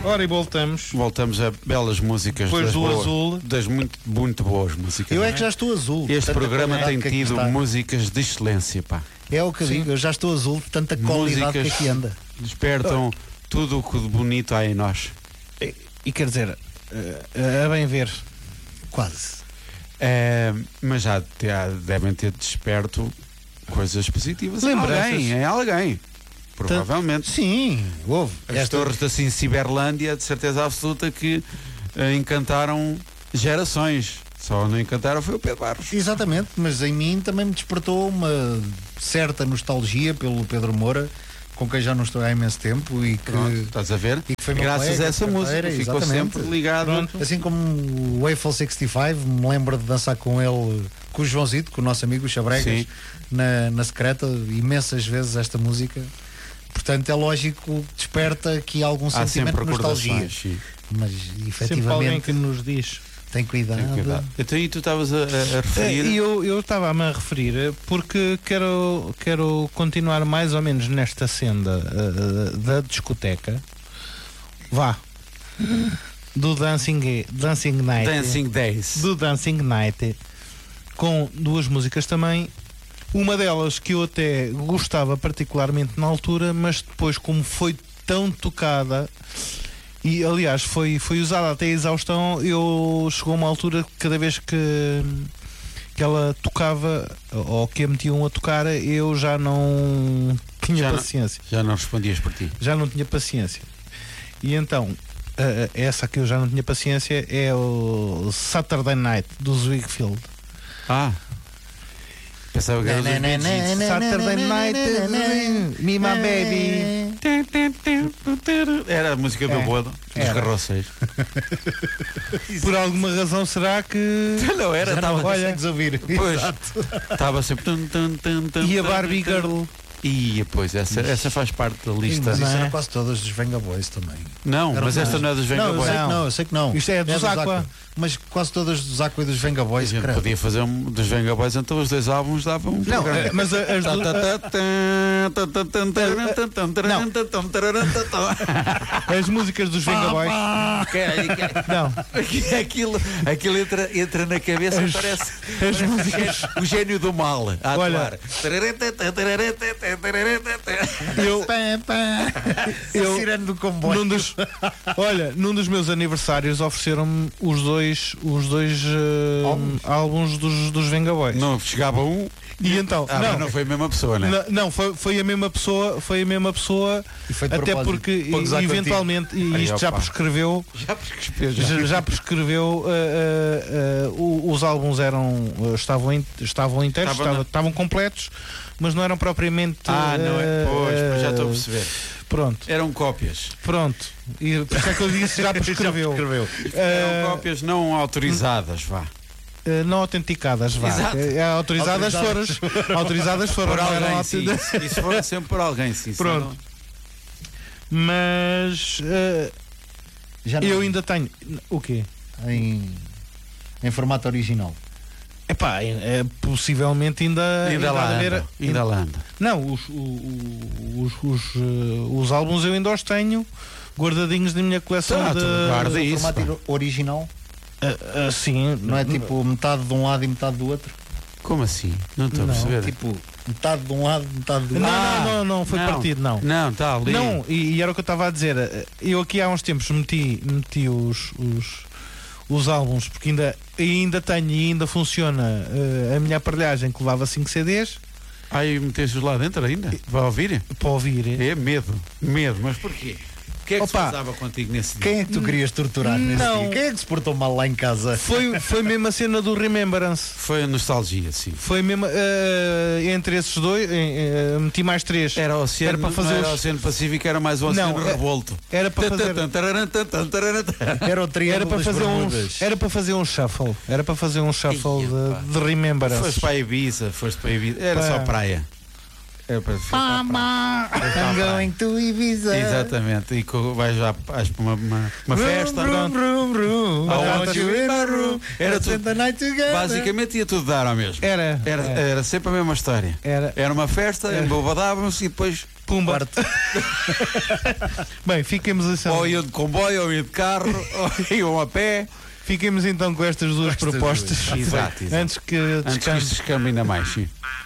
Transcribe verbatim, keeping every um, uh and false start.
Ora, e voltamos. Voltamos a belas músicas. Depois das do boas, azul. Das muito, muito boas músicas. Eu é que já estou azul. Este programa tem que tido músicas de excelência, pá. É o que eu digo, eu já estou azul de tanta qualidade que aqui anda. Despertam tudo o que de bonito há em nós. E, e quer dizer, uh, a bem ver. Quase. É, mas já, já devem ter desperto coisas positivas em Lembranças. alguém, em alguém. Provavelmente. Sim, houve. As Esta- torres da Sim Ciberlândia, de certeza absoluta que eh, encantaram gerações. Só não encantaram foi o Pedro Barros. Exatamente, mas em mim também me despertou uma certa nostalgia pelo Pedro Moura, com quem já não estou há imenso tempo e que, Pronto, estás a ver? e que foi meu Graças colega a essa de música carteira, ficou exatamente. sempre ligado. Pronto. assim como o Eiffel sessenta e cinco, me lembro de dançar com ele, com o Joãozito, com o nosso amigo o Chabregas, Sim. na, na secreta, imensas vezes esta música. Portanto, é lógico que desperta aqui algum Há sentimento sempre de nostalgia. recordações. Sim. Mas Sempre alguém efetivamente que nos diz. tem cuidado. Tem cuidado. Então, e tu estavas a, a- a É, referir? E eu eu estava-me a referir porque quero, quero continuar mais ou menos nesta senda uh, da discoteca. Vá. Do Dancing, Dancing Night. Dancing Days. Do Dancing Night. Com duas músicas também. Uma delas que eu até gostava particularmente na altura, mas depois, como foi tão tocada e aliás foi, foi usada até a exaustão, eu chegou uma altura que cada vez que, que ela tocava ou que a metiam a tocar, eu já não tinha Já não- paciência. Já não respondias por ti. Já não tinha paciência. E então, a- a- essa que eu já não tinha paciência é o Saturday Night do Ziegfeld. Ah. Pensava que era dos Bee Gees. Saturday Night, me my baby. Era a música do É. bodo, dos Era. carroceis. Por alguma razão será que. Não era, Já não estava olha, consegues ouvir. Pois, Exato. estava sempre. tum, tum, tum, tum, E a tum, Barbie tum, tum. Girl? Ia, pois, essa, essa faz parte da lista. Mas isso Não é? era quase todas dos Venga Boys também. Não, Era mas um- esta não é dos Venga não, eu Boys. sei que não, eu sei que não. Isto é dos Aqua. Mas quase todas dos Aqua e dos Venga Boys, A gente credo. podia fazer um dos Venga Boys, então os dois álbuns davam um Não, programa. eh, mas a- as Tá, do- tá, tá, tá, tá, tá, tá, tá, tá, tá, Não. tá, tá, tá, tá. as músicas dos Venga Boys. Não, Aquilo, aquilo entra, entra na cabeça e parece as músicas. o gênio do mal a Olha, atuar. Eu, Pá, pá. Eu- Sirene do comboio. num dos, olha, num dos meus aniversários ofereceram-me os dois, os dois eh, Álbuns? álbuns dos, dos Venga Boys. Não chegava um. E então, Ah, mas não, não foi a mesma pessoa, né? Não, não, foi, foi a mesma pessoa, foi a mesma pessoa, E foi de até propósito, porque para gozar eventualmente, e Aí, isto já opa. prescreveu, Já prescreveu, já, já prescreveu, uh, uh, uh, o- os álbuns eram, uh, estavam, in- estavam inteiros, Estava estavam, na- estavam completos, mas não eram propriamente. Ah, não é? uh, Pois, pois já estou a uh, perceber. Pronto, Eram cópias. pronto. E por isso é que eu disse já prescreveu. Escreveu. Eram Uh, cópias não autorizadas, vá. uh, não autenticadas, vá. Exato. Uh, autorizadas foram. Autorizadas foram. Por não eram alguém, sim. auti- Isso foi sempre por alguém, sim. Pronto. senão- Mas uh, Já não, eu ainda tenho. O quê? em, em formato original. Epá, é, é, possivelmente ainda. Ainda lá há de haver- anda. Ainda lá anda. Não, os, o- o- os, os, eh, os álbuns eu ainda os tenho guardadinhos na minha coleção Ah, de. tu guarda Mas o isso, formato original Ah, ah, sim, não é tipo metade de um lado e metade do outro? Como assim? Não estou a Não, perceber. Tipo, metade de um lado, metade do Não, outro. Ah, não, não, não, foi não. partido, não. Não, está ali. Não, e, e era o que eu estava a dizer. Eu aqui há uns tempos meti, meti os, os, os álbuns, porque ainda, ainda tenho e ainda funciona eh, a minha aparelhagem que levava cinco C Ds Aí meteste-os lá dentro ainda? Vai ouvir? para ouvir. É medo. Medo. Mas porquê? O que é que Opa. se passava contigo nesse dia? Quem é que tu querias torturar nesse Não. dia? Quem é que se portou mal lá em casa? Foi, foi mesmo a cena do Remembrance. Foi a nostalgia, sim. Foi mesmo eh, entre esses dois, eh, eh, meti mais três. Era o Oceano, Era para fazer não era o os- Oceano Pacífico, era mais o Oceano Não, é- Revolto. Era para fazer, Era o triângulo era para das fazer Bermudas. uns, era para fazer um shuffle. Era para fazer um shuffle Ia, pá. de, de Remembrance. Foste para a Ibiza, foste para a Ibiza. Era Pá. só praia. É para Mama, I'm going to Ibiza. Exatamente, e co- vais já vais para uma, uma, uma festa. Vroom, vroom, vroom, Ah, vroom. onde- You in a room. Era Let's tudo- spend the night together. Basicamente ia tudo dar ao mesmo. Era. Era, era. era sempre a mesma história. Era. Era uma festa, Era. embobadávamos e depois Pumba. Quarto. Bem, fiquemos assim. ou iam de comboio, ou iam de carro, ou iam a pé. Fiquemos então com estas duas Estas propostas. duas. Exato, exato. Antes que Antes que isto descanse. se escambe ainda mais, sim.